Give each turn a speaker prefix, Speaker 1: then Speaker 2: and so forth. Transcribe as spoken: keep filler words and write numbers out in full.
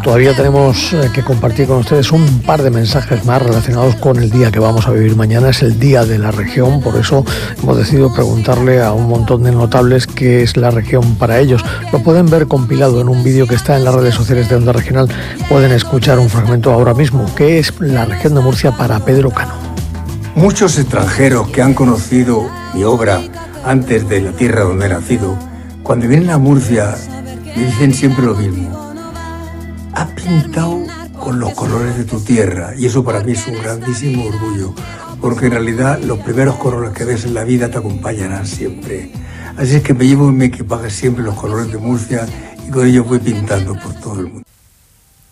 Speaker 1: Todavía tenemos eh, que compartir con ustedes un par de mensajes más relacionados con el día que vamos a vivir mañana. Es el Día de la Región, por eso hemos decidido preguntarle a un montón de notables qué es la región para ellos. Lo pueden ver compilado en un vídeo que está en las redes sociales de Onda Regional. Pueden escuchar un fragmento ahora mismo. ¿Qué es la región de Murcia para Pedro Cano?
Speaker 2: Muchos extranjeros que han conocido mi obra antes de la tierra donde he nacido, cuando vienen a Murcia, me dicen siempre lo mismo. Has pintado con los colores de tu tierra, y eso para mí es un grandísimo orgullo, porque en realidad los primeros colores que ves en la vida te acompañarán siempre. Así es que me llevo en mi equipaje siempre los colores de Murcia y con ellos voy pintando por todo el mundo.